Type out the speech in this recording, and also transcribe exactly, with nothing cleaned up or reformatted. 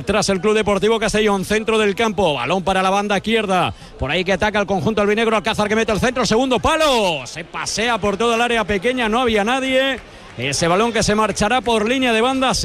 atrás el Club Deportivo Castellón, centro del campo, balón para la banda izquierda, por ahí que ataca el conjunto albinegro, Alcázar que mete el centro, segundo palo, se pasea por toda el área pequeña, no había nadie, ese balón que se marchará por línea de banda.